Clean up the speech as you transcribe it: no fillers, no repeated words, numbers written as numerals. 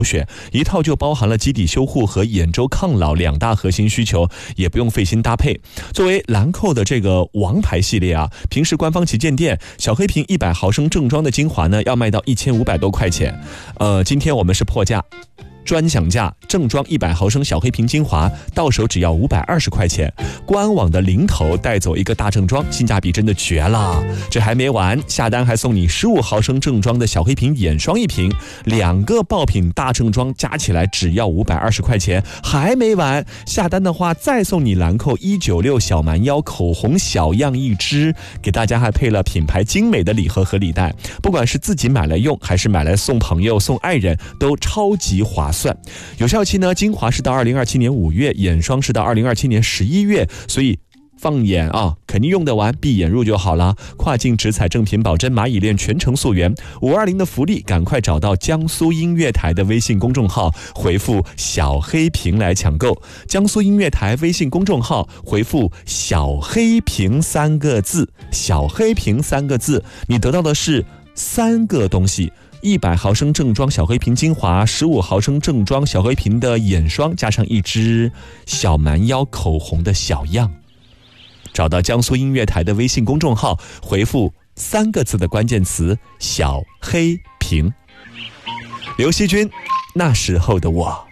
选，一套就包含了基底修护和眼周抗老2大核心需求，也不用费心搭配。作为兰蔻的这个王牌系列啊，平时官方旗舰店小黑瓶100毫升正装的精华呢，要卖到1500多块钱。今天我们是破价。专享价，正装100毫升小黑瓶精华到手只要520块钱，官网的零头带走一个大正装，性价比真的绝了。这还没完，下单还送你15毫升正装的小黑瓶眼霜1瓶，2个爆品大正装加起来只要520块钱，还没完，下单的话再送你兰蔻196小蛮腰口红小样1支，给大家还配了品牌精美的礼盒和礼袋，不管是自己买来用还是买来送朋友送爱人，都超级划算。有效期呢，精华是到2027年5月，眼霜是到2027年11月，所以放眼啊，肯定用得完，闭眼入就好了。跨境直采正品保真蚂蚁链全程溯源，520的福利，赶快找到江苏音乐台的微信公众号，回复小黑瓶来抢购。江苏音乐台微信公众号回复小黑瓶3个字，小黑瓶3个字，你得到的是3个东西：100毫升正装小黑瓶精华，15毫升正装小黑瓶的眼霜，加上1支小蛮腰口红的小样。找到江苏音乐台的微信公众号，回复3个字的关键词小黑瓶。刘惜君，那时候的我。